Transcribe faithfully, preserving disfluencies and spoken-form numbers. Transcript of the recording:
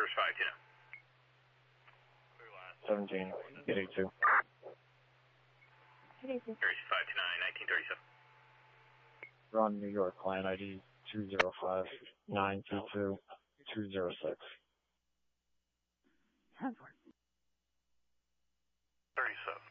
Where's five two? seventeen, eighty-two. eighty-two. five two nine, nineteen thirty-seven. We're on New York, client I D two zero five nine two two two zero six. thirty-seven.